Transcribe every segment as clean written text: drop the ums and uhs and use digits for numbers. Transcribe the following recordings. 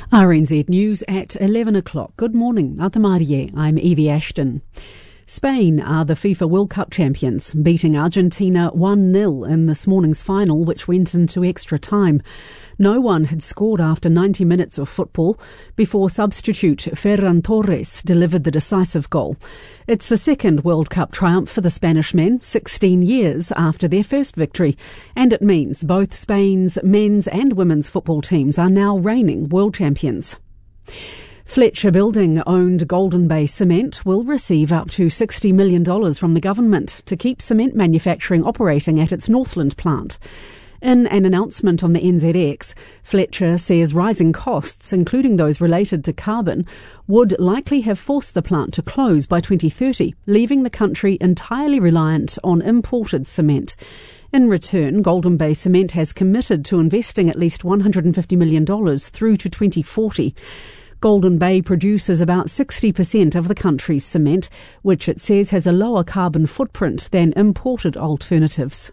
RNZ News at 11 o'clock. Good morning. Atamarie, I'm Evie Ashton. Spain are the FIFA World Cup champions, beating Argentina 1-0 in this morning's final, which went into extra time. No one had scored after 90 minutes of football before substitute Ferran Torres delivered the decisive goal. It's the second World Cup triumph for the Spanish men, 16 years after their first victory, and it means both Spain's men's and women's football teams are now reigning world champions. Fletcher Building owned Golden Bay Cement will receive up to $60 million from the government to keep cement manufacturing operating at its Northland plant. In an announcement on the NZX, Fletcher says rising costs, including those related to carbon, would likely have forced the plant to close by 2030, leaving the country entirely reliant on imported cement. In return, Golden Bay Cement has committed to investing at least $150 million through to 2040. Golden Bay produces about 60% of the country's cement, which it says has a lower carbon footprint than imported alternatives.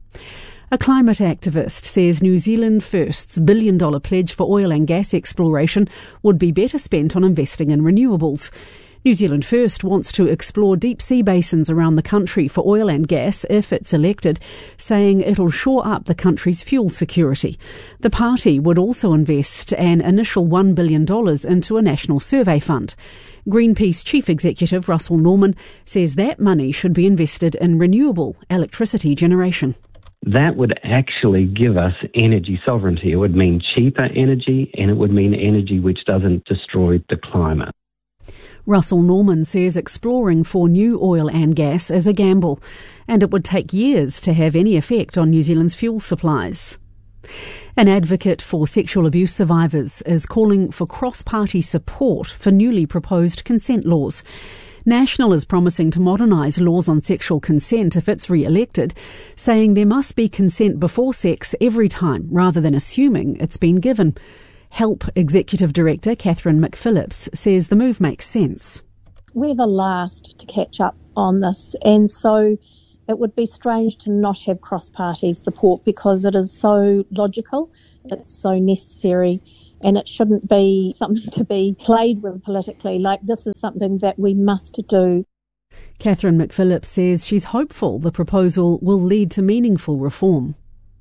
A climate activist says New Zealand First's $1 billion pledge for oil and gas exploration would be better spent on investing in renewables. New Zealand First wants to explore deep-sea basins around the country for oil and gas if it's elected, saying it'll shore up the country's fuel security. The party would also invest an initial $1 billion into a national survey fund. Greenpeace Chief Executive Russell Norman says that money should be invested in renewable electricity generation. That would actually give us energy sovereignty. It would mean cheaper energy, and it would mean energy which doesn't destroy the climate. Russell Norman says exploring for new oil and gas is a gamble, and it would take years to have any effect on New Zealand's fuel supplies. An advocate for sexual abuse survivors is calling for cross-party support for newly proposed consent laws. National is promising to modernise laws on sexual consent if it's re-elected, saying there must be consent before sex every time rather than assuming it's been given. HELP Executive Director Catherine McPhillips says the move makes sense. We're the last to catch up on this, and so it would be strange to not have cross-party support because it is so logical, it's so necessary, and it shouldn't be something to be played with politically. Like, this is something that we must do. Catherine McPhillips says she's hopeful the proposal will lead to meaningful reform.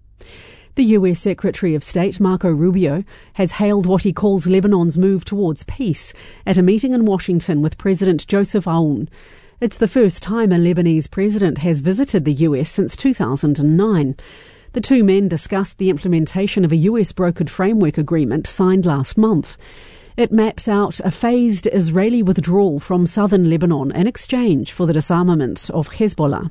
The US Secretary of State, Marco Rubio, has hailed what he calls Lebanon's move towards peace at a meeting in Washington with President Joseph Aoun. It's the first time a Lebanese president has visited the US since 2009. The two men discussed the implementation of a US-brokered framework agreement signed last month. It maps out a phased Israeli withdrawal from southern Lebanon in exchange for the disarmament of Hezbollah.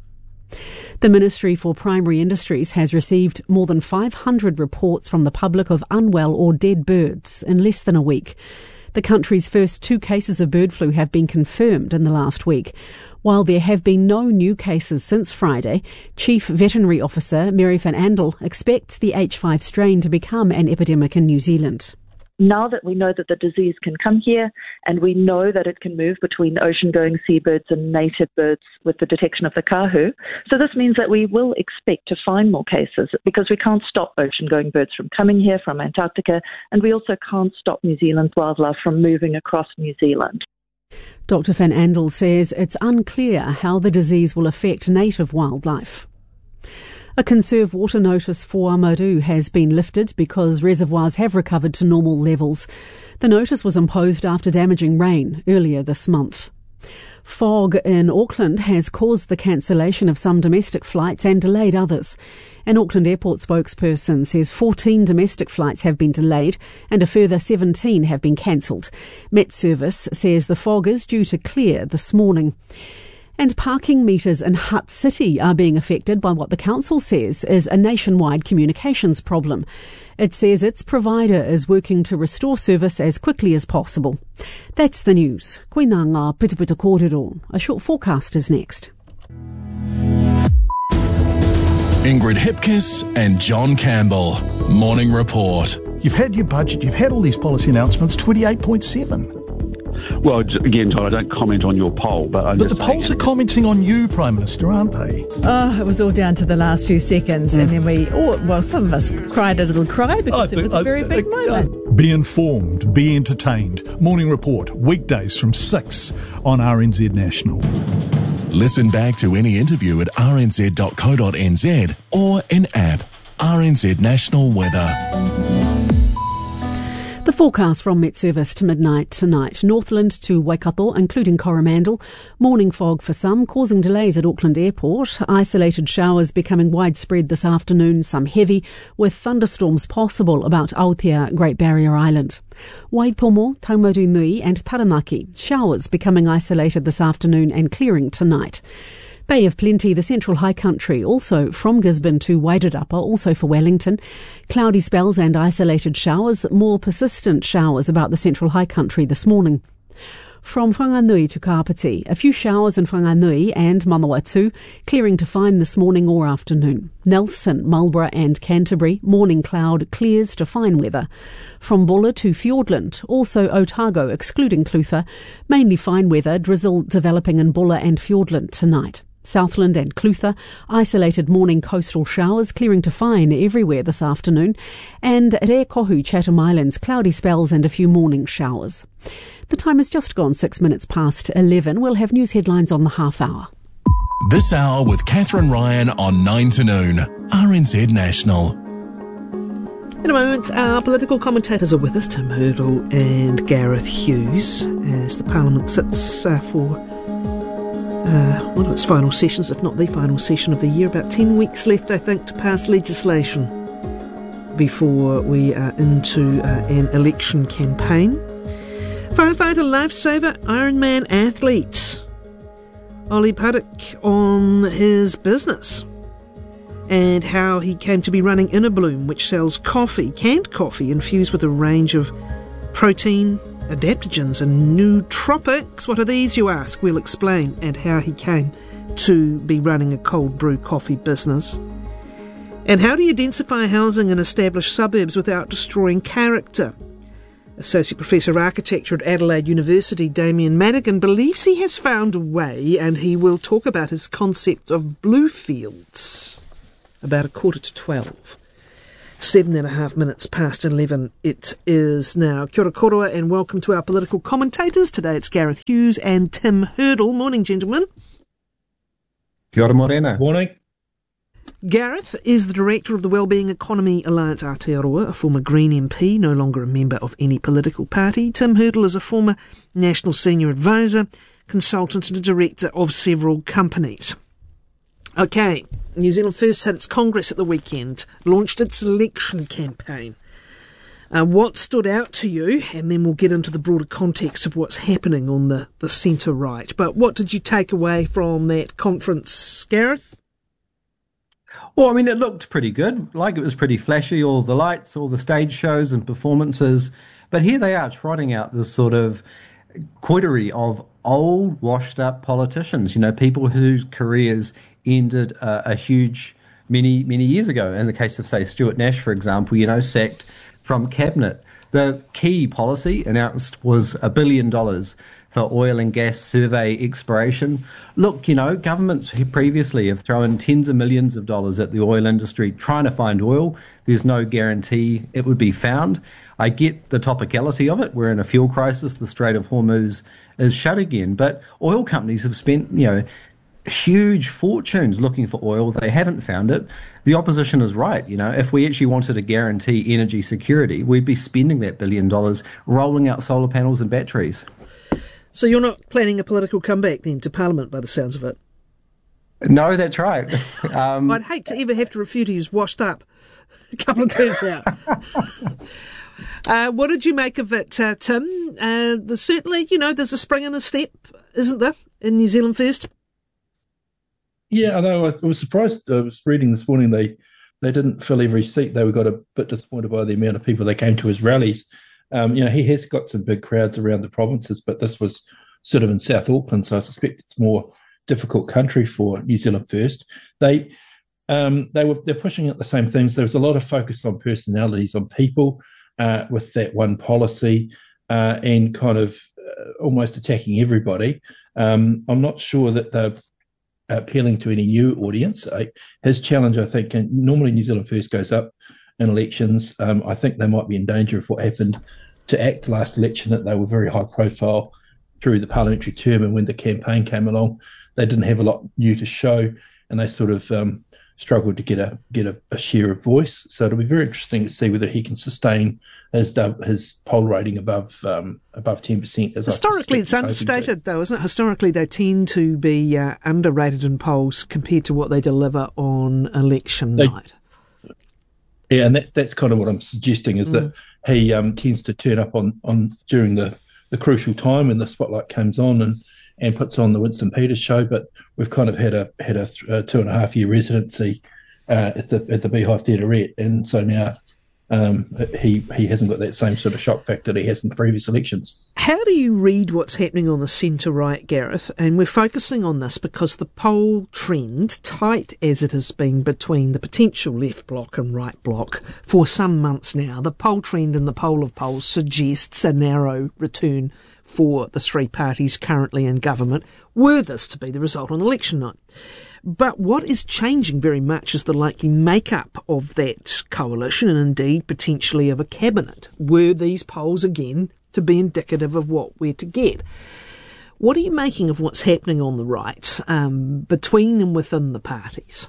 The Ministry for Primary Industries has received more than 500 reports from the public of unwell or dead birds in less than a week. The country's first 2 cases of bird flu have been confirmed in the last week. While there have been no new cases since Friday, Chief Veterinary Officer Mary van Andel expects the H5 strain to become an epidemic in New Zealand. Now that we know that the disease can come here and we know that it can move between ocean-going seabirds and native birds with the detection of the kahu, so this means that we will expect to find more cases because we can't stop ocean-going birds from coming here from Antarctica, and we also can't stop New Zealand's wildlife from moving across New Zealand. Dr Van Andel says it's unclear how the disease will affect native wildlife. A conserve water notice for Amaroo has been lifted because reservoirs have recovered to normal levels. The notice was imposed after damaging rain earlier this month. Fog in Auckland has caused the cancellation of some domestic flights and delayed others. An Auckland airport spokesperson says 14 domestic flights have been delayed and a further 17 have been cancelled. Met Service says the fog is due to clear this morning. And parking meters in Hutt City are being affected by what the council says is a nationwide communications problem. It says its provider is working to restore service as quickly as possible. That's the news. Koina ngā pitupitu kōrero. A short forecast is next. Ingrid Hipkiss and John Campbell. Morning Report. You've had your budget, you've had all these policy announcements, 28.7. Well, again, Todd, I don't comment on your poll, but the polls are commenting on you, Prime Minister, aren't they? Oh, it was all down to the last few seconds, and then some of us cried a little cry because it was a very big moment. Be informed, be entertained. Morning Report, weekdays from 6 on RNZ National. Listen back to any interview at rnz.co.nz or in app RNZ National Weather. The forecast from Met Service to midnight tonight. Northland to Waikato, including Coromandel. Morning fog for some, causing delays at Auckland Airport. Isolated showers becoming widespread this afternoon, some heavy, with thunderstorms possible about Aotea, Great Barrier Island. Waitomo, Taumurunui and Taranaki. Showers becoming isolated this afternoon and clearing tonight. Bay of Plenty, the Central High Country, also from Gisborne to Wairarapa, also for Wellington. Cloudy spells and isolated showers, more persistent showers about the Central High Country this morning. From Whanganui to Kapiti, a few showers in Whanganui and Manawatu, clearing to fine this morning or afternoon. Nelson, Marlborough and Canterbury, morning cloud, clears to fine weather. From Bulla to Fiordland, also Otago, excluding Clutha, mainly fine weather, drizzle developing in Bulla and Fiordland tonight. Southland and Clutha, isolated morning coastal showers, clearing to fine everywhere this afternoon. And at Kohu, Chatham Islands, cloudy spells and a few morning showers. The time has just gone 6 minutes past 11. We'll have news headlines on the half hour. This hour with Catherine Ryan on 9 to noon, RNZ National. In a moment, our political commentators are with us, Tim Hurdle and Gareth Hughes, as the Parliament sits for one of its final sessions, if not the final session of the year. About 10 weeks left, I think, to pass legislation before we are into an election campaign. Firefighter, lifesaver, Ironman athlete Ollie Puddick on his business and how he came to be running Inner Bloom, which sells coffee, canned coffee infused with a range of protein, adaptogens and nootropics. What are these, you ask? We'll explain, and how he came to be running a cold brew coffee business. And how do you densify housing in established suburbs without destroying character? Associate Professor of Architecture at Adelaide University, Damien Madigan, believes he has found a way, and he will talk about his concept of blue fields about 11:45. 7.5 minutes past 11 it is now. Kia ora koroa and welcome to our political commentators. Today it's Gareth Hughes and Tim Hurdle. Morning, gentlemen. Kia ora morena. Morning. Gareth is the director of the Wellbeing Economy Alliance Aotearoa, a former Green MP, no longer a member of any political party. Tim Hurdle is a former National Senior Advisor, consultant and director of several companies. Okay, New Zealand First had its Congress at the weekend, launched its election campaign. What stood out to you, and then we'll get into the broader context of what's happening on the centre-right. But what did you take away from that conference, Gareth? Well, I mean, it looked pretty good. Like, it was pretty flashy, all the lights, all the stage shows and performances. But here they are trotting out this sort of coterie of old, washed-up politicians, you know, people whose careers ended many years ago. In the case of, say, Stuart Nash, for example, you know, sacked from cabinet. The key policy announced was $1 billion for oil and gas survey exploration. Look, you know, governments previously have thrown tens of millions of dollars at the oil industry trying to find oil. There's no guarantee it would be found. I get the topicality of it. We're in a fuel crisis. The Strait of Hormuz is shut again. But oil companies have spent, you know, huge fortunes looking for oil. They haven't found it. The opposition is right. You know, if we actually wanted to guarantee energy security, we'd be spending that $1 billion rolling out solar panels and batteries. So you're not planning a political comeback then to Parliament by the sounds of it? No, that's right. I'd hate to ever have to refute to use washed up a couple of turns out. What did you make of it, Tim? There's certainly, you know, there's a spring in the step, isn't there, in New Zealand First? Yeah, although I was surprised. I was reading this morning they didn't fill every seat. They got a bit disappointed by the amount of people that came to his rallies. You know, he has got some big crowds around the provinces, but this was sort of in South Auckland, so I suspect it's more difficult country for New Zealand First. They're pushing at the same things. There was a lot of focus on personalities, on people with that one policy, and kind of almost attacking everybody. I'm not sure that they're appealing to any new audience. His challenge, I think, and normally New Zealand First goes up in elections. I think they might be in danger of what happened to ACT last election, that they were very high profile through the parliamentary term, and when the campaign came along, they didn't have a lot new to show, and they sort of struggled to get a share of voice. So it'll be very interesting to see whether he can sustain his poll rating above 10%. Historically, it's understated, though, isn't it? Historically, they tend to be underrated in polls compared to what they deliver on election night. Yeah, and that's kind of what I'm suggesting, is that he tends to turn up on during the crucial time when the spotlight comes on and puts on the Winston Peters show. But we've kind of had a 2.5-year residency at the Beehive Theaterette, and so now he hasn't got that same sort of shock factor that he has in the previous elections. How do you read what's happening on the centre-right, Gareth? And we're focusing on this because the poll trend, tight as it has been between the potential left bloc and right bloc for some months now, the poll trend in the poll of polls suggests a narrow return for the three parties currently in government, were this to be the result on election night. But what is changing very much is the likely makeup of that coalition, and indeed potentially of a cabinet, were these polls again to be indicative of what we're to get. What are you making of what's happening on the right between and within the parties?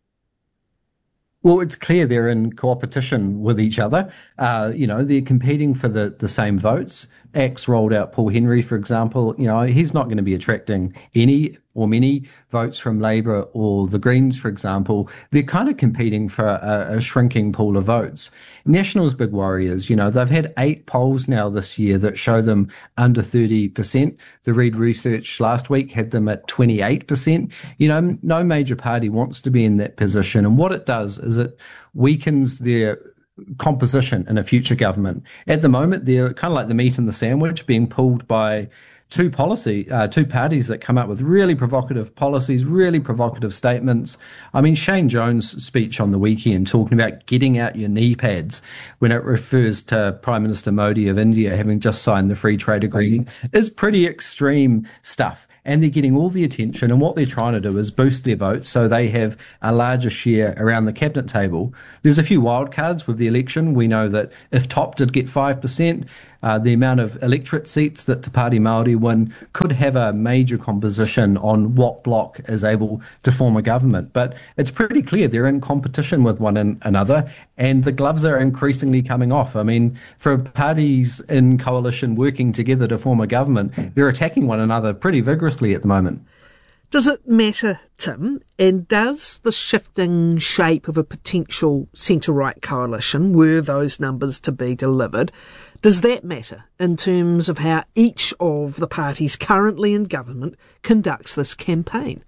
Well, it's clear they're in competition with each other. They're competing for the same votes. ACT's rolled out Paul Henry, for example. He's not going to be attracting any or many votes from Labour or the Greens, for example. They're kind of competing for a shrinking pool of votes. National's big worry is, they've had 8 polls now this year that show them under 30%. The Reid research last week had them at 28%. No major party wants to be in that position. And what it does is it weakens their composition in a future government. At the moment, they're kind of like the meat in the sandwich, being pulled by two parties that come up with really provocative policies, really provocative statements. I mean, Shane Jones' speech on the weekend talking about getting out your knee pads when it refers to Prime Minister Modi of India having just signed the free trade agreement is pretty extreme stuff. And they're getting all the attention, and what they're trying to do is boost their votes so they have a larger share around the cabinet table. There's a few wild cards with the election. We know that if TOP did get 5%, the amount of electorate seats that Te Pāti Māori win could have a major composition on what bloc is able to form a government. But it's pretty clear they're in competition with one another, and the gloves are increasingly coming off. I mean, for parties in coalition working together to form a government, they're attacking one another pretty vigorously at the moment. Does it matter, Tim? And does the shifting shape of a potential centre-right coalition, were those numbers to be delivered, does that matter in terms of how each of the parties currently in government conducts this campaign?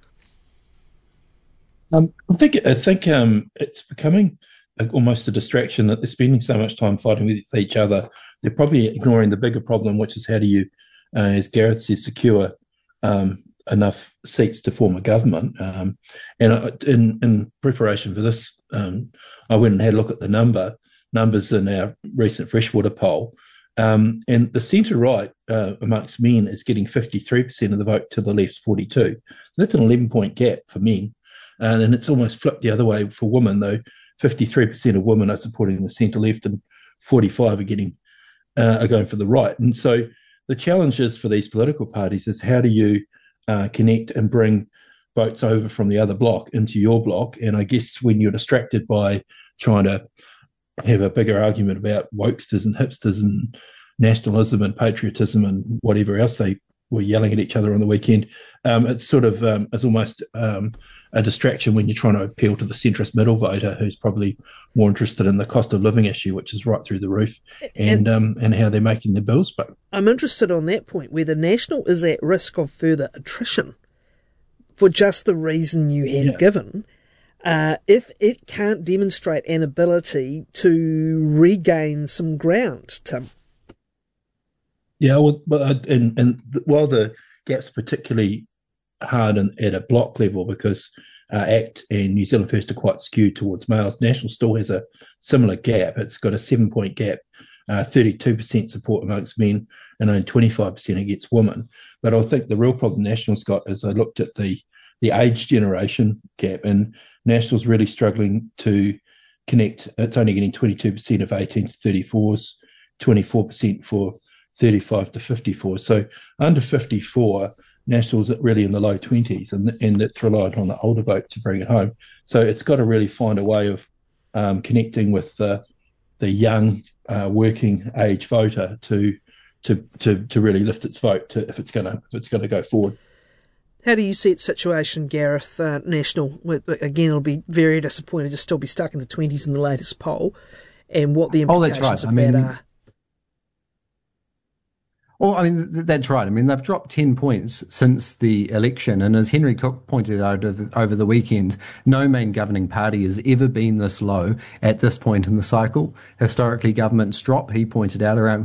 I think it's becoming almost a distraction that they're spending so much time fighting with each other. They're probably ignoring the bigger problem, which is how do you, as Gareth says, secure enough seats to form a government. And in preparation for this, I went and had a look at the numbers in our recent Freshwater poll. And the centre-right amongst men is getting 53% of the vote, to the left's 42. So that's an 11-point gap for men. And it's almost flipped the other way for women, though. 53% of women are supporting the centre-left and 45 are going for the right. And so the challenge is for these political parties is how do you connect and bring votes over from the other bloc into your bloc? And I guess when you're distracted by trying to have a bigger argument about wokesters and hipsters and nationalism and patriotism and whatever else they were yelling at each other on the weekend, it's sort of it's almost a distraction when you're trying to appeal to the centrist middle voter who's probably more interested in the cost of living issue, which is right through the roof, and how they're making the bills. But I'm interested on that point, whether National is at risk of further attrition for just the reason you have given, if it can't demonstrate an ability to regain some ground, Tim. Yeah, well, and while the gap's particularly hard at a block level because ACT and New Zealand First are quite skewed towards males, National still has a similar gap. It's got a 7-point gap 32% support amongst men, and only 25% against women. But I think the real problem National's got is I looked at the age generation gap, and National's really struggling to connect. It's only getting 22% of 18 to 34s, 24% for 35 to 54. So under 54, National's really in the low 20s, and it's reliant on the older vote to bring it home. So it's got to really find a way of connecting with the young working age voter to really lift its vote if it's going to go forward. How do you see its situation, Gareth? National, again, it'll be very disappointed to still be stuck in the 20s in the latest poll, and what the implications of that are. Well, I mean, that's right. I mean, they've dropped 10 points since the election. And as Henry Cook pointed out over the weekend, no main governing party has ever been this low at this point in the cycle. Historically, governments drop, he pointed out, around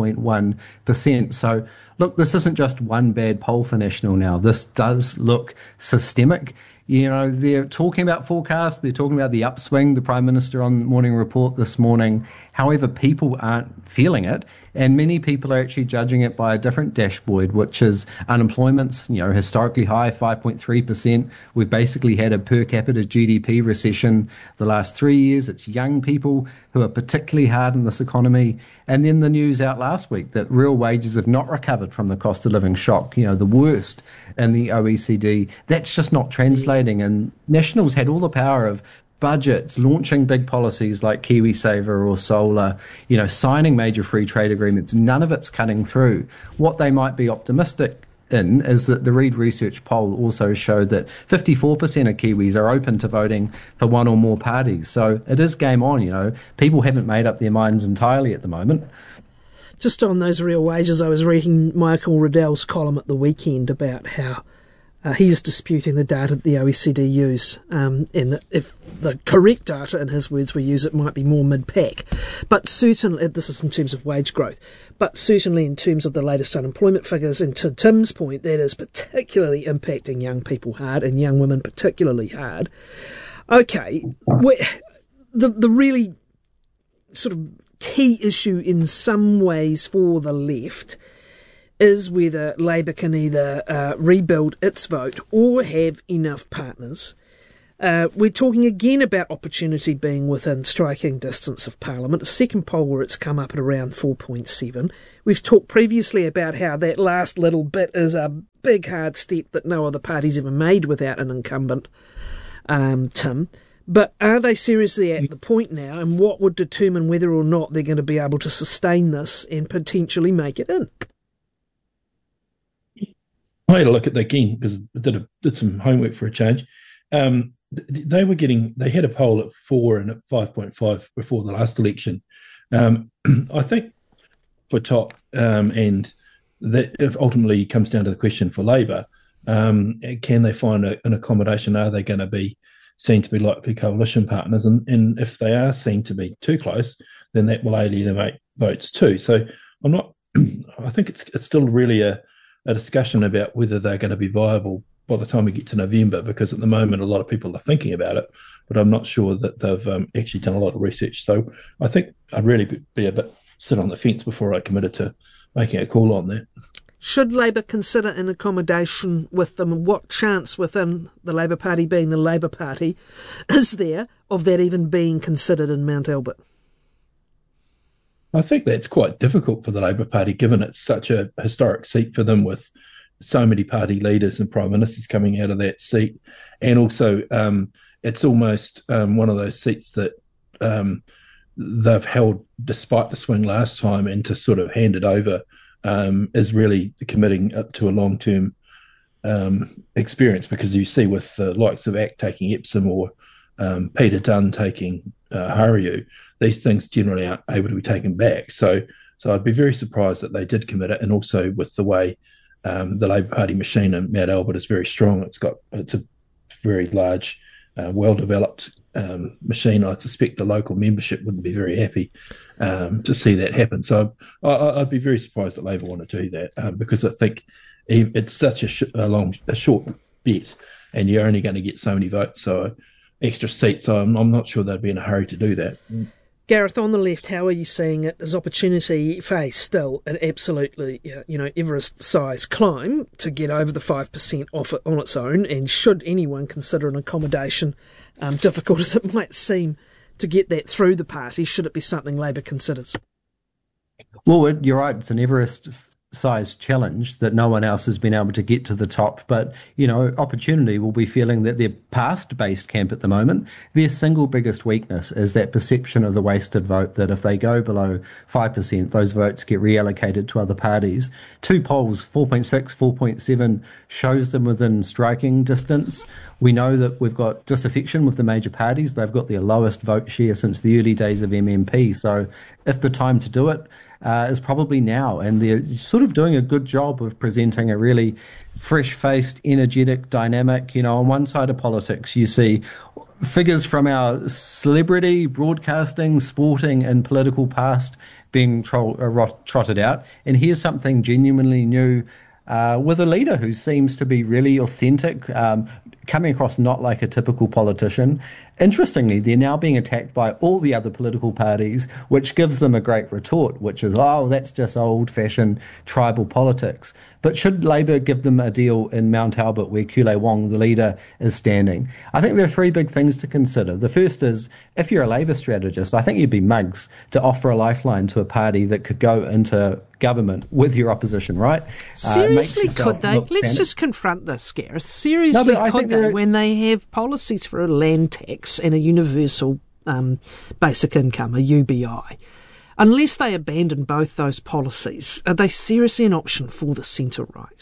4.1%. So, look, this isn't just one bad poll for National now. This does look systemic. You know, they're talking about forecasts. They're talking about the upswing, the Prime Minister on Morning Report this morning. However, people aren't feeling it. And many people are actually judging it by a different dashboard, which is unemployment's, historically high, 5.3%. We've basically had a per capita GDP recession the last 3 years. It's young people who are particularly hard in this economy. And then the news out last week that real wages have not recovered from the cost of living shock, the worst in the OECD. That's just not translating. And National's had all the power of budgets, launching big policies like KiwiSaver or solar, signing major free trade agreements. None of it's cutting through. What they might be optimistic in is that the Reid Research poll also showed that 54% of Kiwis are open to voting for one or more parties. So it is game on, People haven't made up their minds entirely at the moment. Just on those real wages, I was reading Michael Riddell's column at the weekend about how he's disputing the data that the OECD use, and that if the correct data, in his words, we use, it might be more mid-pack. But certainly, this is in terms of wage growth, but certainly in terms of the latest unemployment figures, and to Tim's point, that is particularly impacting young people hard, and young women particularly hard. Okay, the really sort of key issue in some ways for the left is whether Labour can either rebuild its vote or have enough partners. We're talking again about opportunity being within striking distance of Parliament, a second poll where it's come up at around 4.7. We've talked previously about how that last little bit is a big hard step that no other party's ever made without an incumbent, Tim. But are they seriously at the point now, and what would determine whether or not they're going to be able to sustain this and potentially make it in? I had a look at that again because I did some homework for a change. They had a poll at 4 and at 5.5 before the last election. I think for top, and that if ultimately comes down to the question for Labour, can they find an accommodation? Are they going to be seen to be likely coalition partners? And if they are seen to be too close, then that will alienate votes too. So I think it's still really a discussion about whether they're going to be viable by the time we get to November, because at the moment a lot of people are thinking about it, but I'm not sure that they've actually done a lot of research. So I think I'd really be a bit sit on the fence before I committed to making a call on that. Should Labour consider an accommodation with them? What chance within the Labour Party, being the Labour Party, is there of that even being considered in Mount Albert? I think that's quite difficult for the Labour Party, given it's such a historic seat for them, with so many party leaders and prime ministers coming out of that seat. And also it's almost one of those seats that they've held despite the swing last time, and to sort of hand it over is really committing up to a long-term experience, because you see with the likes of ACT taking Epsom or Peter Dunn taking Hauriu, these things generally aren't able to be taken back. So I'd be very surprised that they did commit it. And also with the way the Labour Party machine in Mount Albert is very strong. It's a very large, well-developed machine. I suspect the local membership wouldn't be very happy to see that happen. So I'd be very surprised that Labour want to do that, because I think it's such a short bet, and you're only going to get so many votes. So extra seats, I'm not sure they'd be in a hurry to do that. Gareth, on the left, how are you seeing it as opportunity face still an absolutely, Everest-sized climb to get over the 5% off it on its own? And should anyone consider an accommodation, difficult as it might seem, to get that through the party, should it be something Labour considers? Well, you're right. It's an Everest-sized challenge that no one else has been able to get to the top. But, Opportunity will be feeling that their past-based camp at the moment, their single biggest weakness is that perception of the wasted vote, that if they go below 5%, those votes get reallocated to other parties. 2 polls, 4.6, 4.7, shows them within striking distance. We know that we've got disaffection with the major parties. They've got their lowest vote share since the early days of MMP. So if the time to do it is probably now, and they're sort of doing a good job of presenting a really fresh-faced, energetic, dynamic, on one side of politics you see figures from our celebrity, broadcasting, sporting and political past being trotted out, and here's something genuinely new with a leader who seems to be really authentic, coming across not like a typical politician. Interestingly, they're now being attacked by all the other political parties, which gives them a great retort, which is, that's just old-fashioned tribal politics. But should Labour give them a deal in Mount Albert where Kule Wong, the leader, is standing? I think there are 3 big things to consider. The first is, if you're a Labour strategist, I think you'd be mugs to offer a lifeline to a party that could go into government with your opposition, right? Seriously, could they? Let's just confront this, Gareth. Seriously, could they, when they have policies for a land tax and a universal basic income, a UBI? Unless they abandon both those policies, are they seriously an option for the centre-right?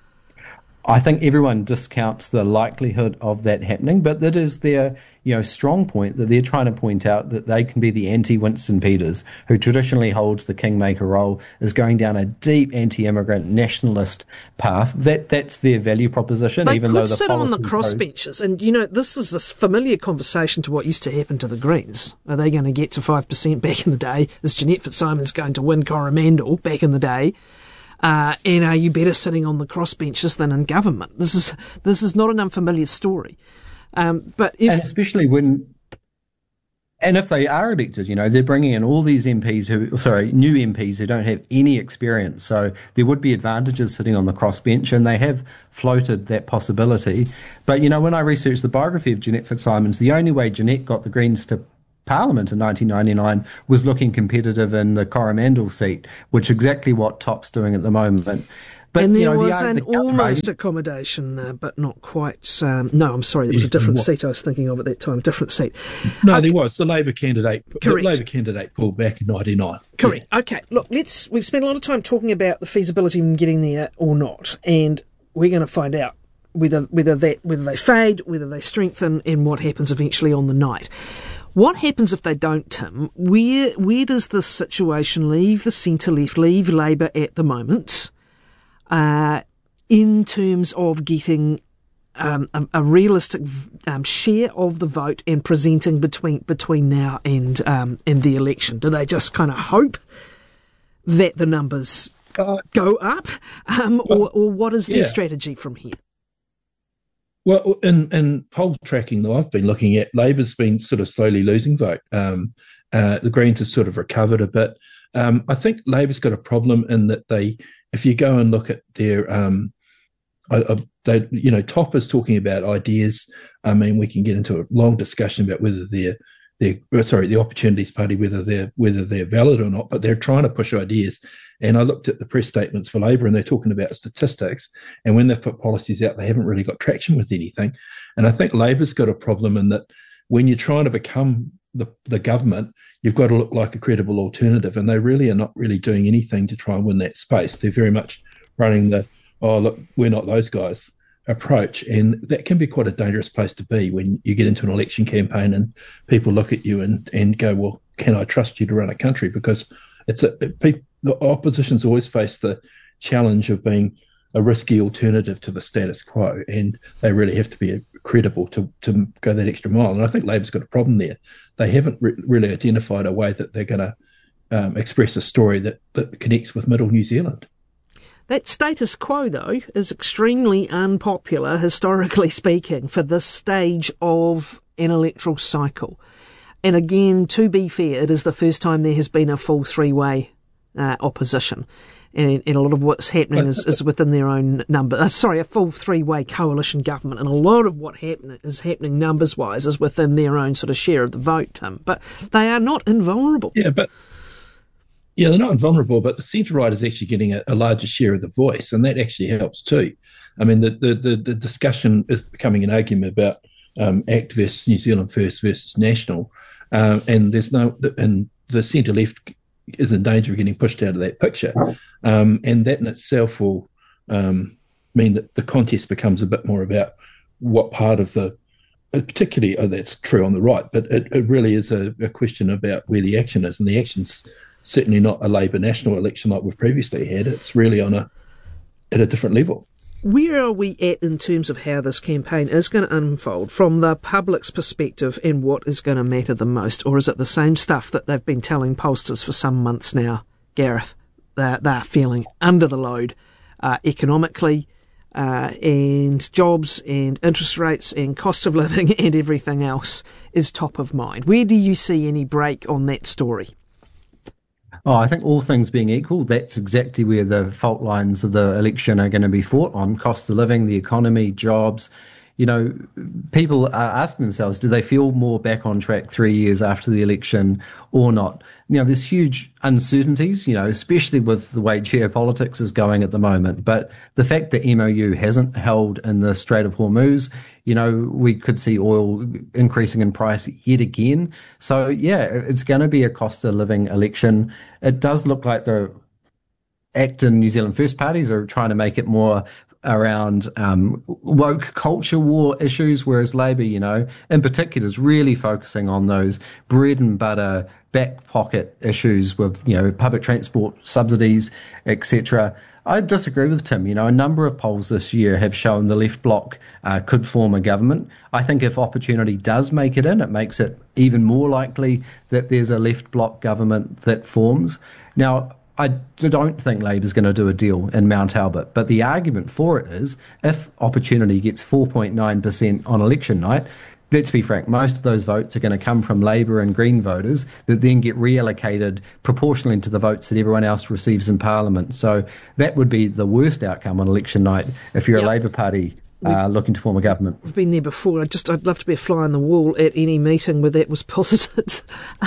I think everyone discounts the likelihood of that happening, but that is their, strong point, that they're trying to point out that they can be the anti-Winston Peters, who traditionally holds the kingmaker role, is going down a deep anti-immigrant nationalist path. That's their value proposition. They even could though the sit on the crossbenches, and this is a familiar conversation to what used to happen to the Greens. Are they going to get to 5% back in the day? Is Jeanette Fitzsimons going to win Coromandel back in the day? And are you better sitting on the crossbenches than in government? This is not an unfamiliar story. But especially if they are elected, they're bringing in all these new MPs who don't have any experience. So there would be advantages sitting on the crossbench, and they have floated that possibility. But, when I researched the biography of Jeanette Fitzsimons, the only way Jeanette got the Greens to Parliament in 1999 was looking competitive in the Coromandel seat, which is exactly what Top's doing at the moment. But, and there was an almost accommodation, but not quite. No, I'm sorry, there was a different seat I was thinking of at that time, different seat. No, there was. The Labour candidate. Correct. The Labour candidate pulled back in 1999. Correct. Yeah. Okay, look, we've spent a lot of time talking about the feasibility of getting there or not, and we're going to find out whether they fade, whether they strengthen, and what happens eventually on the night. What happens if they don't, Tim? Where does this situation leave the centre-left, leave Labour at the moment, in terms of getting a realistic share of the vote and presenting between now and the election? Do they just kind of hope that the numbers go up, or what is their strategy from here? Well, in poll tracking that I've been looking at, Labour's been sort of slowly losing vote. The Greens have sort of recovered a bit. I think Labour's got a problem in that if you go and look at their, Top is talking about ideas. I mean, we can get into a long discussion about whether the Opportunities Party, whether they're valid or not, but they're trying to push ideas. And I looked at the press statements for Labour, and they're talking about statistics. And when they've put policies out, they haven't really got traction with anything. And I think Labour's got a problem in that when you're trying to become the government, you've got to look like a credible alternative. And they really are not really doing anything to try and win that space. They're very much running look, we're not those guys approach. And that can be quite a dangerous place to be when you get into an election campaign and people look at you and go, well, can I trust you to run a country? Because the opposition's always faced the challenge of being a risky alternative to the status quo, and they really have to be credible to go that extra mile. And I think Labour's got a problem there. They haven't really identified a way that they're going to express a story that connects with middle New Zealand. That status quo, though, is extremely unpopular, historically speaking, for this stage of an electoral cycle. And again, to be fair, it is the first time there has been a full three-way opposition. And a lot of what's happening is within their own number. A full three-way coalition government. And a lot of what is happening numbers-wise is within their own sort of share of the vote, Tim. But they are not invulnerable. Yeah, they're not invulnerable, but the centre-right is actually getting a larger share of the voice, and that actually helps too. I mean, the discussion is becoming an argument about ACT versus New Zealand First versus National, and the centre-left is in danger of getting pushed out of that picture, and that in itself will mean that the contest becomes a bit more about what part of the, particularly, that's true on the right, but it really is a question about where the action is, and the action's certainly not a Labour national election like we've previously had. It's really at a different level. Where are we at in terms of how this campaign is going to unfold from the public's perspective, and what is going to matter the most? Or is it the same stuff that they've been telling pollsters for some months now, Gareth? They're feeling under the load economically, and jobs and interest rates and cost of living and everything else is top of mind. Where do you see any break on that story? Oh, I think all things being equal, that's exactly where the fault lines of the election are going to be fought on. Cost of living, the economy, jobs. You know, people are asking themselves, do they feel more back on track 3 years after the election or not? You know, there's huge uncertainties, you know, especially with the way geopolitics is going at the moment. But the fact that MOU hasn't held in the Strait of Hormuz, you know, we could see oil increasing in price yet again. So, yeah, it's going to be a cost of living election. It does look like the ACT and New Zealand First parties are trying to make it more around woke culture war issues, whereas Labour, you know, in particular is really focusing on those bread and butter back pocket issues with, you know, public transport subsidies, etc. I disagree with Tim. You know, a number of polls this year have shown the left bloc could form a government. I think if opportunity does make it in, it makes it even more likely that there's a left bloc government that forms. Now, I don't think Labour's going to do a deal in Mount Albert, but the argument for it is if opportunity gets 4.9% on election night, let's be frank, most of those votes are going to come from Labour and Green voters that then get reallocated proportionally to the votes that everyone else receives in Parliament. So that would be the worst outcome on election night if you're a Labour Party looking to form a government. We've been there before. I'd love to be a fly on the wall at any meeting where that was posited.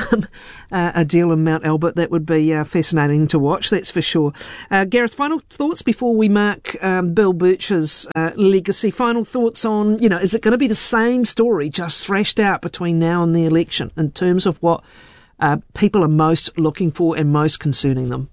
A deal in Mount Albert, that would be fascinating to watch, that's for sure. Gareth, final thoughts before we mark Bill Birch's legacy? Final thoughts on, you know, is it going to be the same story just thrashed out between now and the election in terms of what people are most looking for and most concerning them?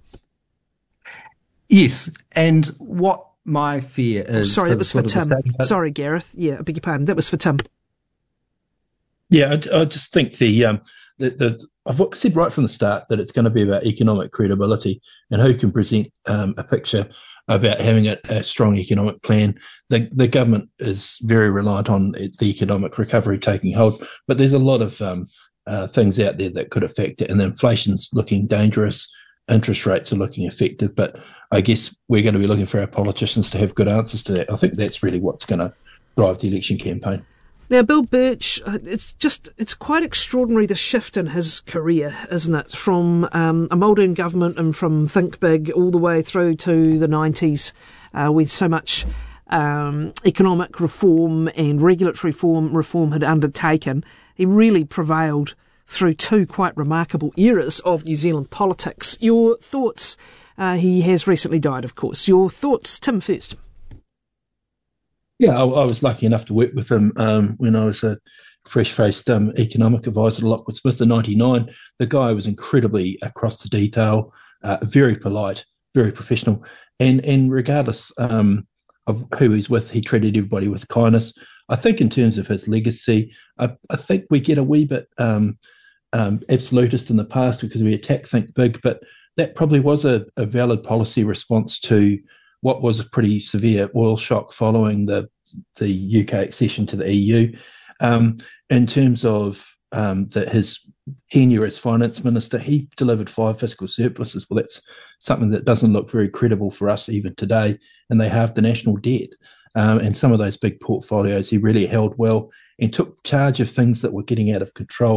Yes, and what my fear is... Sorry, that was for Tim. Sorry, Gareth. Yeah, I beg your pardon. That was for Tim. Yeah, I just think I've said right from the start that it's going to be about economic credibility and who can present a picture about having a strong economic plan. The government is very reliant on the economic recovery taking hold, but there's a lot of things out there that could affect it, and the inflation's looking dangerous. Interest rates are looking effective, but I guess we're going to be looking for our politicians to have good answers to that. I think that's really what's going to drive the election campaign. Now, Bill Birch, it's quite extraordinary, the shift in his career, isn't it? From a Muldoon government and from Think Big all the way through to the 90s, with so much economic reform and regulatory reform had undertaken. He really prevailed through two quite remarkable eras of New Zealand politics. Your thoughts? He has recently died, of course. Your thoughts, Tim, first. Yeah, I was lucky enough to work with him when I was a fresh-faced economic advisor to Lockwood Smith in '99. The guy was incredibly across the detail, very polite, very professional, and regardless of who he's with, he treated everybody with kindness. I think in terms of his legacy, I think we get a wee bit absolutist in the past because we attack Think Big, but that probably was a valid policy response to what was a pretty severe oil shock following the UK accession to the EU. In terms of his tenure as finance minister, he delivered 5 fiscal surpluses. Well, that's something that doesn't look very credible for us even today, and they halved the national debt. And some of those big portfolios he really held well and took charge of things that were getting out of control,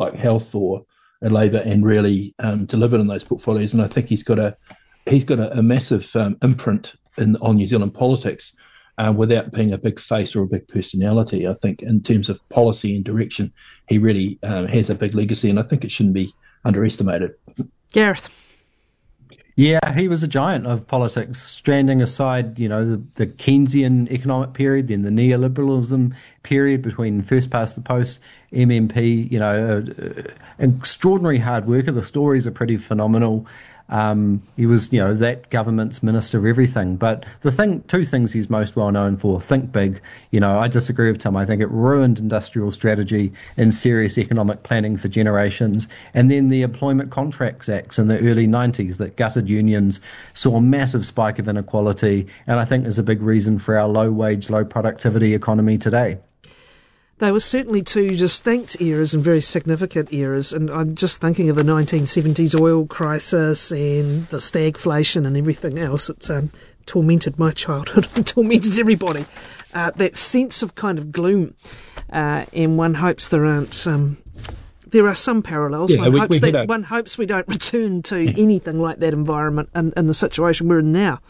like health or labour and really delivered in those portfolios. And I think he's got a massive imprint on New Zealand politics without being a big face or a big personality. I think in terms of policy and direction, he really has a big legacy, and I think it shouldn't be underestimated. Gareth. Yeah, he was a giant of politics, stranding aside, the Keynesian economic period, then the neoliberalism period between first past the post, MMP, extraordinary hard worker. The stories are pretty phenomenal. He was, that government's minister of everything. But two things he's most well known for: think big. I disagree with Tim. I think it ruined industrial strategy and serious economic planning for generations. And then the Employment Contracts Acts in the early 90s that gutted unions, saw a massive spike of inequality, and I think is a big reason for our low wage, low productivity economy today. They were certainly two distinct eras and very significant eras, and I'm just thinking of the 1970s oil crisis and the stagflation and everything else. It tormented my childhood and tormented everybody. That sense of kind of gloom, and one hopes there are some parallels. Yeah, one hopes we don't return to anything like that environment in the situation we're in now.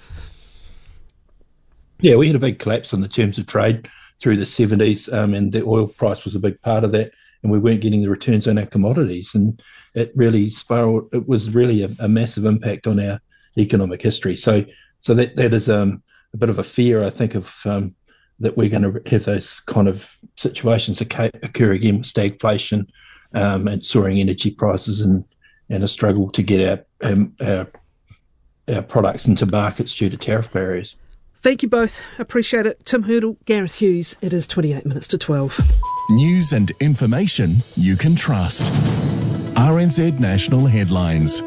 Yeah, we had a big collapse in the terms of trade through the 70s, and the oil price was a big part of that, and we weren't getting the returns on our commodities, and it really spiraled. It was really a massive impact on our economic history. So that is a bit of a fear, I think, of that we're going to have those kind of situations occur again with stagflation and soaring energy prices and a struggle to get our products into markets due to tariff barriers. Thank you both. Appreciate it. Tim Hurdle, Gareth Hughes. It is 28 minutes to 12. News and information you can trust. RNZ National Headlines.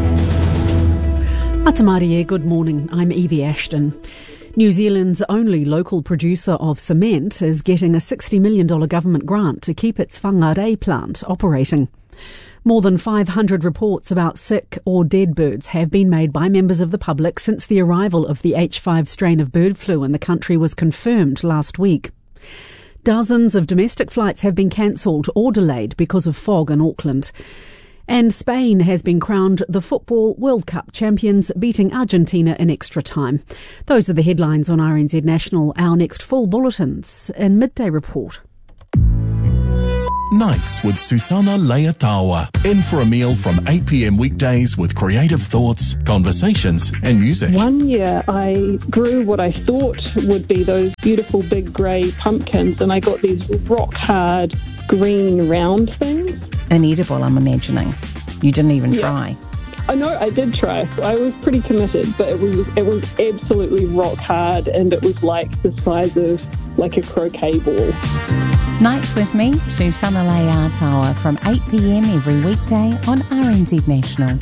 Atamarie, good morning. I'm Evie Ashton. New Zealand's only local producer of cement is getting a $60 million government grant to keep its Whangarei plant operating. More than 500 reports about sick or dead birds have been made by members of the public since the arrival of the H5 strain of bird flu in the country was confirmed last week. Dozens of domestic flights have been cancelled or delayed because of fog in Auckland. And Spain has been crowned the Football World Cup champions, beating Argentina in extra time. Those are the headlines on RNZ National. Our next full bulletins in Midday Report. Nights with Susana Leatawa. In for a meal from 8 p.m. weekdays with creative thoughts, conversations and music. One year I grew what I thought would be those beautiful big grey pumpkins, and I got these rock hard green round things. Inedible, I'm imagining. You didn't even try. I know, I did try. I was pretty committed, but it was absolutely rock hard, and it was like the size of like a croquet ball. Nights with me, Susana Leatawa, from 8 p.m. every weekday on RNZ National.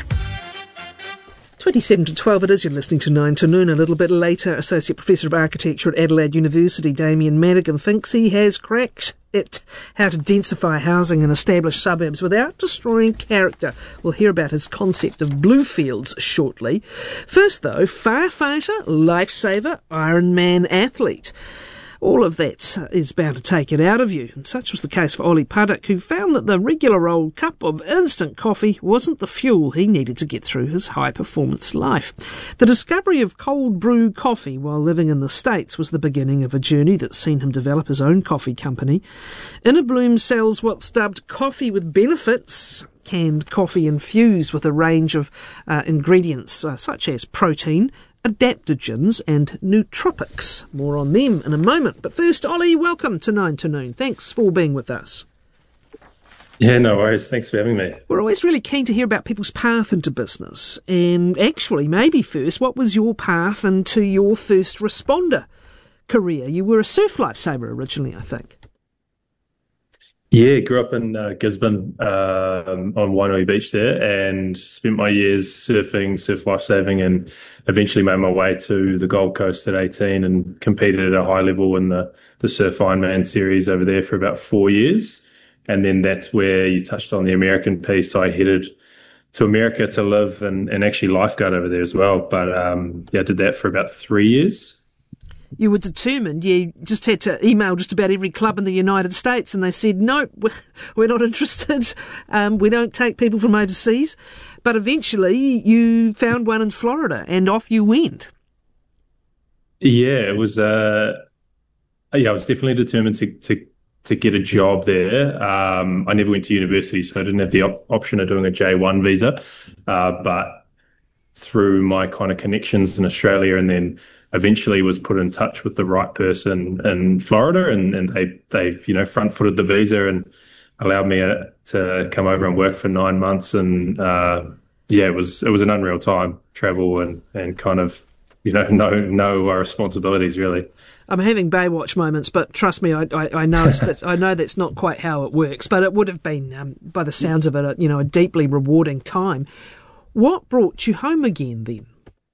27 to 12 it is. You're listening to 9 to Noon. A little bit later, Associate Professor of Architecture at Adelaide University, Damien Madigan, thinks he has cracked it. How to densify housing in established suburbs without destroying character. We'll hear about his concept of blue fields shortly. First, though, firefighter, lifesaver, Ironman athlete. All of that is bound to take it out of you, and such was the case for Ollie Puddock, who found that the regular old cup of instant coffee wasn't the fuel he needed to get through his high-performance life. The discovery of cold brew coffee while living in the States was the beginning of a journey that's seen him develop his own coffee company. Inner Bloom sells what's dubbed coffee with benefits, canned coffee infused with a range of ingredients such as protein, adaptogens and nootropics. More on them in a moment. But first, Ollie, welcome to 9 to Noon. Thanks for being with us. Yeah, no worries. Thanks for having me. We're always really keen to hear about people's path into business. And actually, maybe first, what was your path into your first responder career? You were a surf lifesaver originally, I think. Yeah, grew up in Gisborne on Wainui Beach there, and spent my years surfing, surf lifesaving, and eventually made my way to the Gold Coast at 18 and competed at a high level in the Surf Ironman series over there for about 4 years. And then that's where you touched on the American piece. I headed to America to live and actually lifeguard over there as well. But I did that for about 3 years. you were determined. You just had to email just about every club in the United States, and they said, no, we're not interested. We don't take people from overseas. But eventually you found one in Florida, and off you went. Yeah, it was. I was definitely determined to get a job there. I never went to university, so I didn't have the option of doing a J1 visa. But through my kind of connections in Australia, and then eventually was put in touch with the right person in Florida, and they front-footed the visa and allowed me to come over and work for 9 months. And it was an unreal time, travel and kind of no responsibilities really. I'm having Baywatch moments, but trust me, I know I know that's not quite how it works. But it would have been, by the sounds of it, a deeply rewarding time. What brought you home again then?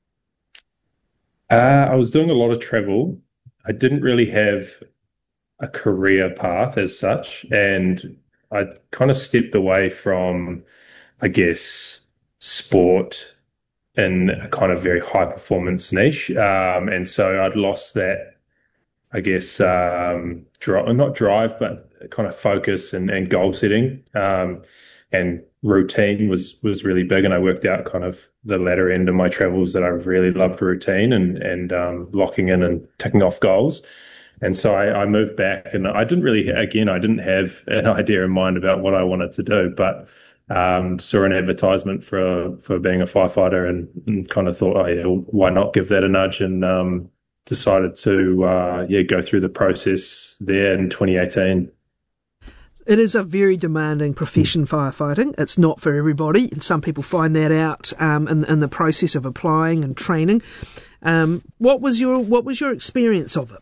I was doing a lot of travel. I didn't really have a career path as such, and I kind of stepped away from, I guess, sport in a kind of very high performance niche. And so I'd lost that, I guess, not drive, but kind of focus and goal setting. And routine was really big, and I worked out kind of the latter end of my travels that I really loved routine and locking in and ticking off goals. And so I moved back, and I didn't have an idea in mind about what I wanted to do, but saw an advertisement for being a firefighter and kind of thought, why not give that a nudge, and decided to go through the process there in 2018. It is a very demanding profession, firefighting. It's not for everybody, and some people find that out in the process of applying and training. What was your experience of it?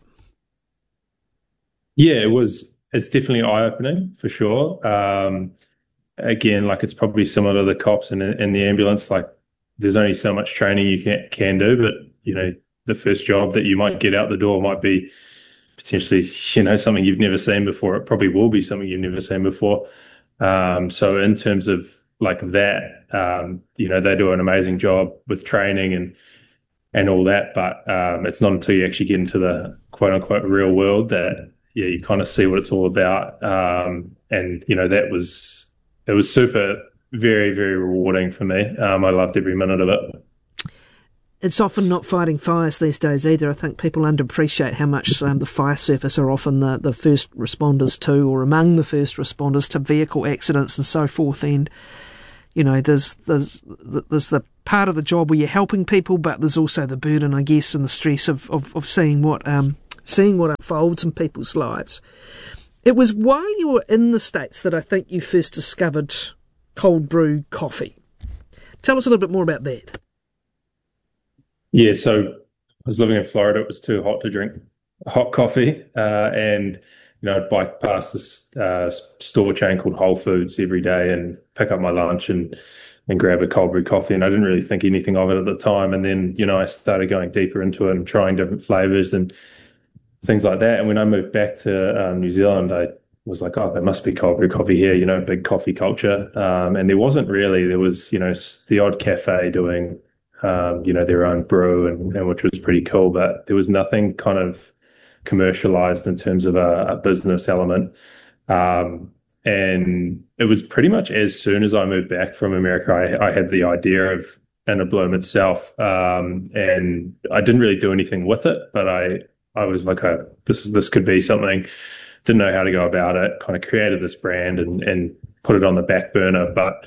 Yeah, it's definitely eye-opening for sure. Again, like it's probably similar to the cops and the ambulance. Like there's only so much training you can do, but the first job that you might get out the door might be potentially, something you've never seen before. It probably will be something you've never seen before. So in terms of like that, they do an amazing job with training and all that, but it's not until you actually get into the quote unquote real world that you kind of see what it's all about. And it was super, very, very rewarding for me. I loved every minute of it. It's often not fighting fires these days either. I think people underappreciate how much the fire service are often the first responders to, or among the first responders to, vehicle accidents and so forth. And there's the part of the job where you're helping people, but there's also the burden, I guess, and the stress of seeing what unfolds in people's lives. It was while you were in the States that I think you first discovered cold brew coffee. Tell us a little bit more about that. Yeah, so I was living in Florida. It was too hot to drink hot coffee, and I'd bike past this store chain called Whole Foods every day and pick up my lunch and grab a cold brew coffee. And I didn't really think anything of it at the time. And then I started going deeper into it and trying different flavors and things like that. And when I moved back to New Zealand, I was like, there must be cold brew coffee here. Big coffee culture, and there wasn't really. There was the odd cafe doing their own brew, and which was pretty cool, but there was nothing kind of commercialized in terms of a business element. And it was pretty much as soon as I moved back from America, I had the idea of In a Bloom itself, and I didn't really do anything with it, but I was like, this could be something. Didn't know how to go about it, kind of created this brand and put it on the back burner. But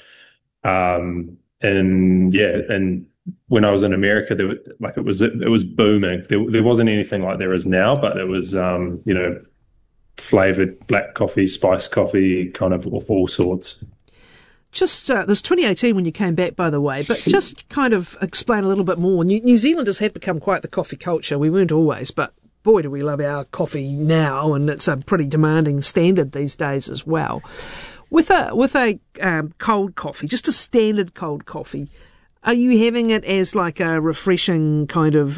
and when I was in America, it was booming. There wasn't anything like there is now, but it was flavored black coffee, spiced coffee, kind of all sorts. Just there's 2018 when you came back, by the way, but just kind of explain a little bit more. New Zealanders have become quite the coffee culture. We weren't always, but boy, do we love our coffee now, and it's a pretty demanding standard these days as well. With a cold coffee, just a standard cold coffee, are you having it as like a refreshing kind of,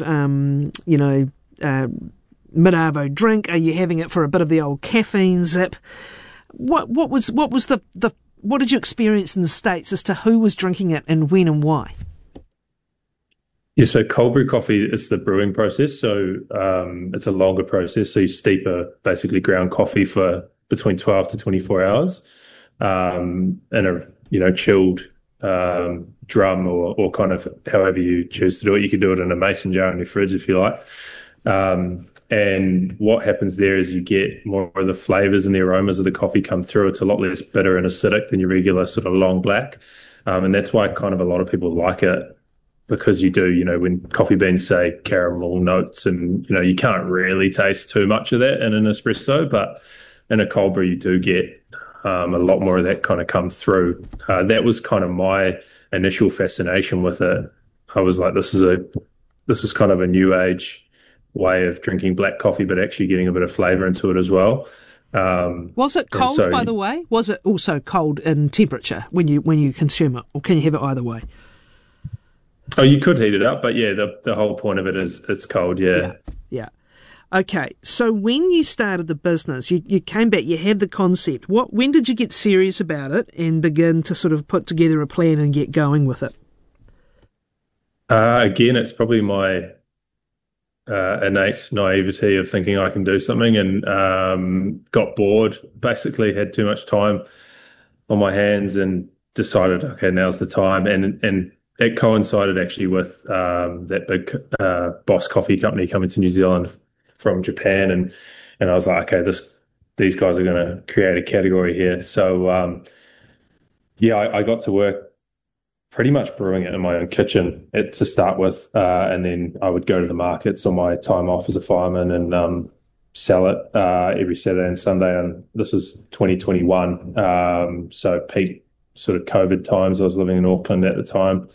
mid-arvo drink? Are you having it for a bit of the old caffeine zip? What did you experience in the States as to who was drinking it and when and why? Yeah, so cold brew coffee is the brewing process. So it's a longer process. So you steep a basically ground coffee for between 12 to 24 hours in a chilled drum or kind of however you choose to do it. You can do it in a mason jar in your fridge if you like. And what happens there is you get more of the flavors and the aromas of the coffee come through. It's a lot less bitter and acidic than your regular sort of long black. And that's why kind of a lot of people like it. Because you do, when coffee beans say caramel notes and, you can't really taste too much of that in an espresso, but in a cold brew, you do get a lot more of that kind of come through. That was kind of my initial fascination with it. I was like, this is kind of a new age way of drinking black coffee, but actually getting a bit of flavour into it as well. Was it cold, by the way? Was it also cold in temperature when you consume it, or can you have it either way? Oh, you could heat it up, but yeah, the whole point of it is it's cold, yeah. Yeah. Okay, so when you started the business, you came back, you had the concept. When did you get serious about it and begin to sort of put together a plan and get going with it? Again, it's probably my innate naivety of thinking I can do something and got bored, basically had too much time on my hands and decided, okay, now's the time. And it coincided actually with that big Boss Coffee company coming to New Zealand from Japan, and I was like, okay, these guys are going to create a category here. So I got to work pretty much brewing it in my own kitchen to start with, and then I would go to the markets on my time off as a fireman and sell it every Saturday and Sunday. And this was 2021, so peak sort of COVID times. I was living in Auckland at the time.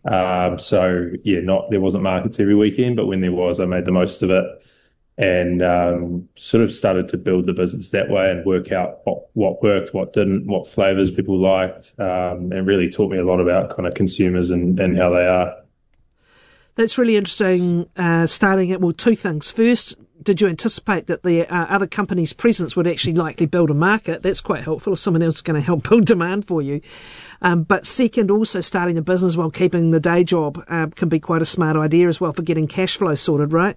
There wasn't markets every weekend, but when there was, I made the most of it and sort of started to build the business that way and work out what worked, what didn't, what flavors people liked, and really taught me a lot about kind of consumers and how they are. That's really interesting, starting at, two things. First, did you anticipate that the other company's presence would actually likely build a market? That's quite helpful if someone else is going to help build demand for you. But second, also starting a business while keeping the day job can be quite a smart idea as well for getting cash flow sorted, right?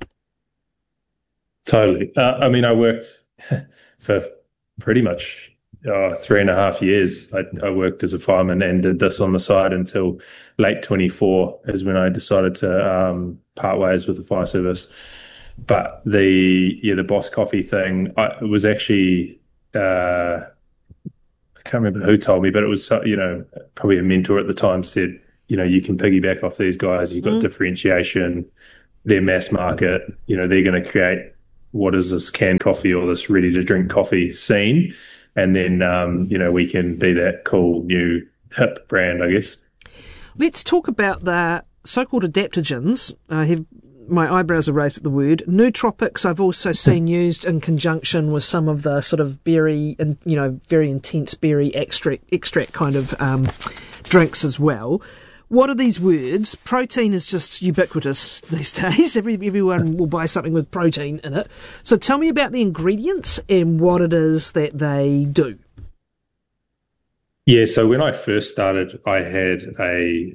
Totally. I worked for pretty much 3.5 years. I worked as a fireman and did this on the side until late 24 is when I decided to part ways with the fire service. But the Boss Coffee thing, it was actually I can't remember who told me, but it was probably a mentor at the time said, you can piggyback off these guys. You've got differentiation. They're mass market. They're going to create what is this canned coffee or this ready to drink coffee scene, and then we can be that cool new hip brand, I guess. Let's talk about the so-called adaptogens. My eyebrows are raised at the word. Nootropics I've also seen used in conjunction with some of the sort of berry and, very intense berry extract kind of drinks as well. What are these words? Protein is just ubiquitous these days. Everyone will buy something with protein in it. So tell me about the ingredients and what it is that they do. Yeah, so when I first started, I had a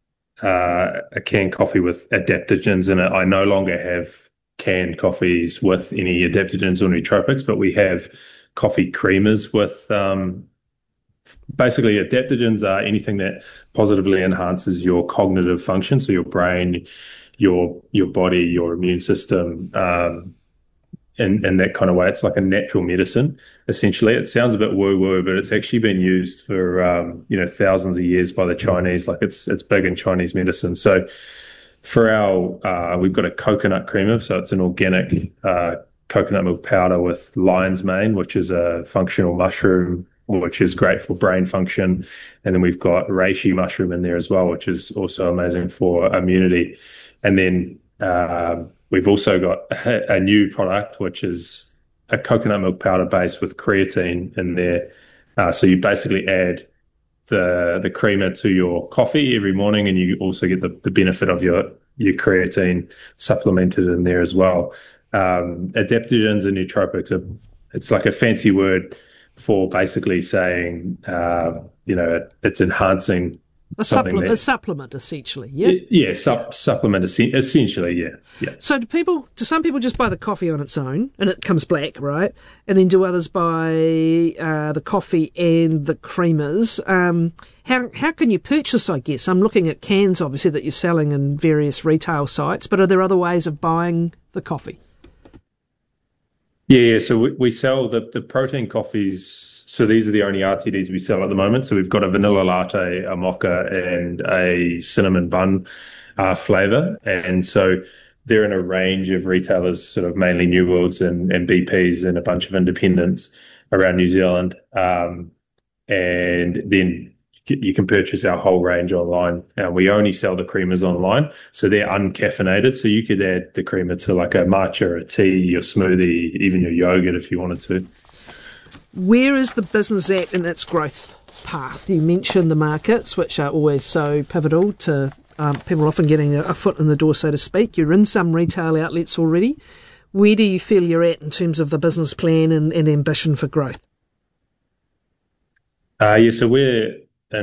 canned coffee with adaptogens in it. I no longer have canned coffees with any adaptogens or nootropics, but we have coffee creamers with basically adaptogens are anything that positively enhances your cognitive function, so your brain, your body, your immune system, in that kind of way. It's like a natural medicine, essentially. It sounds a bit woo-woo, but it's actually been used for thousands of years by the Chinese. Like it's big in Chinese medicine. So for our we've got a coconut creamer, so it's an organic coconut milk powder with lion's mane, which is a functional mushroom, which is great for brain function. And then we've got reishi mushroom in there as well, which is also amazing for immunity. And then we've also got a new product, which is a coconut milk powder base with creatine in there. So you basically add the creamer to your coffee every morning, and you also get the benefit of your creatine supplemented in there as well. Adaptogens and nootropics it's like a fancy word for basically saying, it's enhancing A supplement, essentially, yeah? Supplement, essentially, yeah. So do some people just buy the coffee on its own, and it comes black, right? And then do others buy the coffee and the creamers? How can you purchase, I guess? I'm looking at cans, obviously, that you're selling in various retail sites, but are there other ways of buying the coffee? Yeah, so we sell the protein coffees. So these are the only RTDs we sell at the moment. So we've got a vanilla latte, a mocha, and a cinnamon bun flavour. And so they're in a range of retailers, sort of mainly New Worlds and BPs and a bunch of independents around New Zealand. And then you can purchase our whole range online. We only sell the creamers online, so they're uncaffeinated. So you could add the creamer to like a matcha, a tea, your smoothie, even your yogurt if you wanted to. Where is the business at in its growth path? You mentioned the markets, which are always so pivotal to people often getting a foot in the door, so to speak. You're in some retail outlets already. Where do you feel you're at in terms of the business plan and ambition for growth? So we're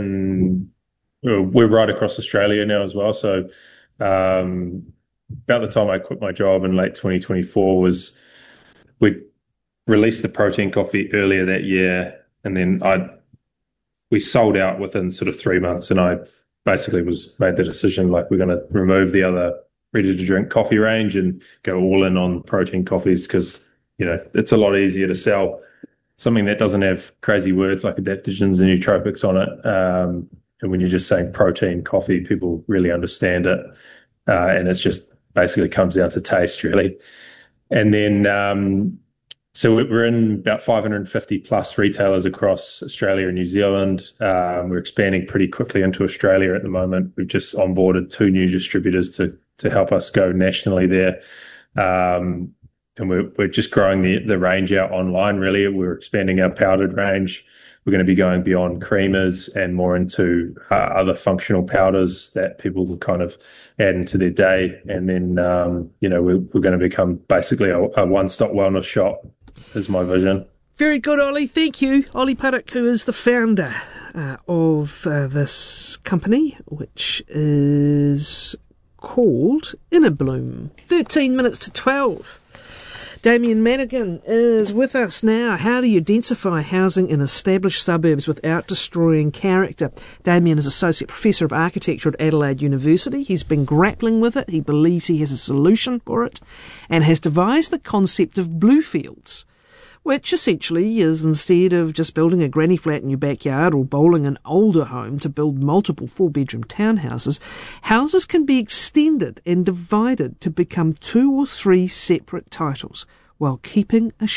right across Australia now as well. So about the time I quit my job in late 2024 we released the protein coffee earlier that year, and then we sold out within sort of 3 months, and I basically made the decision, like, we're going to remove the other ready-to-drink coffee range and go all in on protein coffees because, it's a lot easier to sell something that doesn't have crazy words like adaptogens and nootropics on it. And when you're just saying protein coffee, people really understand it. And it's just basically comes down to taste, really. And then so we're in about 550 plus retailers across Australia and New Zealand. We're expanding pretty quickly into Australia at the moment. We've just onboarded 2 new distributors to help us go nationally there. And we're just growing the range out online, really. We're expanding our powdered range. We're going to be going beyond creamers and more into other functional powders that people will kind of add into their day. And then, we're going to become basically a one-stop wellness shop is my vision. Very good, Ollie. Thank you. Ollie Puddock, who is the founder of this company, which is called Inner Bloom. 13 minutes to 12. Damien Madigan is with us now. How do you densify housing in established suburbs without destroying character? Damien is Associate Professor of Architecture at Adelaide University. He's been grappling with it. He believes he has a solution for it and has devised the concept of Bluefields, which essentially is, instead of just building a granny flat in your backyard or bowling an older home to build multiple 4-bedroom townhouses, houses can be extended and divided to become 2 or 3 separate titles while keeping a